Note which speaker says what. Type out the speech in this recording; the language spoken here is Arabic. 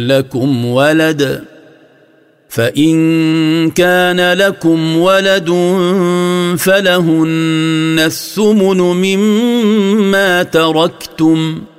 Speaker 1: لكم ولد فإن كان لكم ولد فلهن الثمن مما تركتم